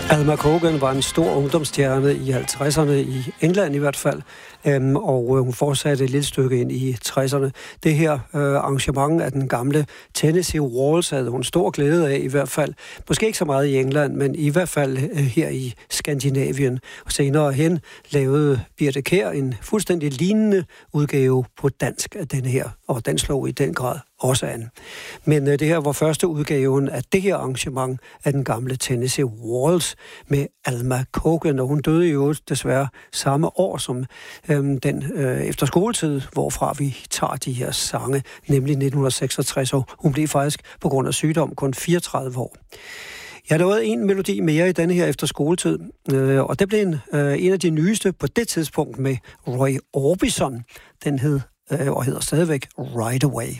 Alma Cogan var en stor ungdomsstjerne i 50'erne, i England i hvert fald, og hun fortsatte et lille stykke ind i 60'erne. Det her arrangement af den gamle Tennessee Waltz havde hun stor glæde af i hvert fald. Måske ikke så meget i England, men i hvert fald her i Skandinavien. Og senere hen lavede Birthe Kjær en fuldstændig lignende udgave på dansk af denne her, og den slog i den grad også an. Men det her var første udgaven af det her arrangement af den gamle Tennessee Waltz med Alma Cogan, og hun døde jo desværre samme år som den efter skoletid, hvorfra vi tager de her sange, nemlig 1966, og hun blev faktisk på grund af sygdom kun 34 år. Jeg lavede en melodi mere i denne her efter skoletid, og det blev en af de nyeste på det tidspunkt med Roy Orbison. Den hed og hedder stadigvæk Right Away.